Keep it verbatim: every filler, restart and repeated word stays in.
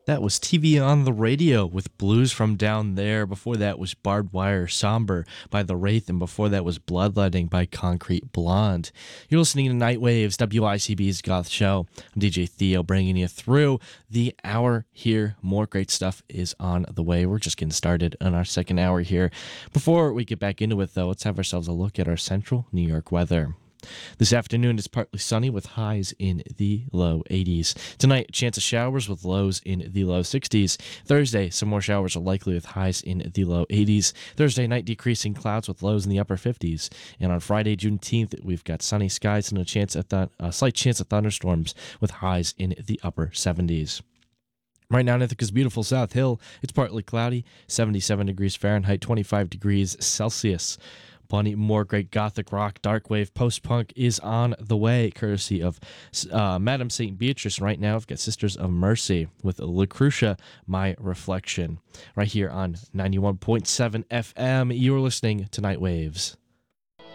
That was T V on the Radio with Blues from Down There. Before that was Barbed Wire Somber by The Wraith, and before that was Bloodletting by Concrete Blonde. You're listening to Nightwaves, W I C B's Goth Show. I'm D J Theo bringing you through the hour here. More great stuff is on the way. We're just getting started on our second hour here. Before we get back into it, though, let's have ourselves a look at our central New York weather. This afternoon is partly sunny with highs in the low eighties. Tonight, chance of showers with lows in the low sixties. Thursday, some more showers are likely with highs in the low eighties. Thursday night, decreasing clouds with lows in the upper fifties. And on Friday, Juneteenth, we've got sunny skies and a chance of th- a slight chance of thunderstorms with highs in the upper seventies. Right now in Ithaca's beautiful South Hill, it's partly cloudy, seventy-seven degrees Fahrenheit, twenty-five degrees Celsius. Plenty more great gothic rock, dark wave, post-punk is on the way, courtesy of uh, Madame Saint Beatrice. Right now, I've got Sisters of Mercy with Lucretia, My Reflection. Right here on ninety-one point seven F M, you're listening to Night Waves.